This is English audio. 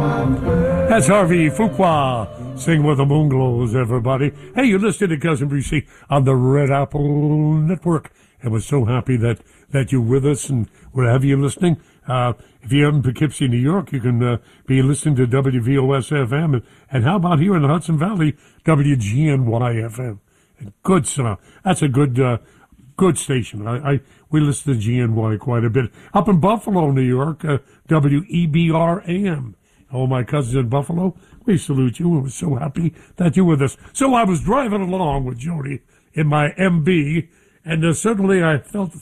That's Harvey Fuqua. Sing with the moon glows, everybody. Hey, you're listening to Cousin Brucey on the Red Apple Network. And we're so happy that you're with us and we'll have you listening. If you're in Poughkeepsie, New York, you can be listening to WVOS-FM. And how about here in the Hudson Valley, WGNY-FM. Good sound. That's a good station. We listen to GNY quite a bit. Up in Buffalo, New York, WEBR-AM. All my cousins in Buffalo, we salute you. We're so happy that you're with us. So I was driving along with Jody in my MB, and suddenly I felt